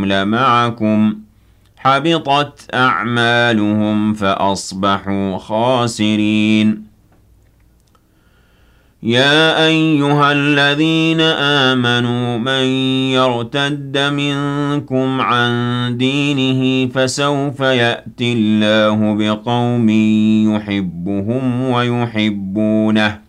لمعكم حبطت أعمالهم فأصبحوا خاسرين. يا أيها الذين آمنوا من يرتد منكم عن دينه فسوف يأتي الله بقوم يحبهم ويحبونه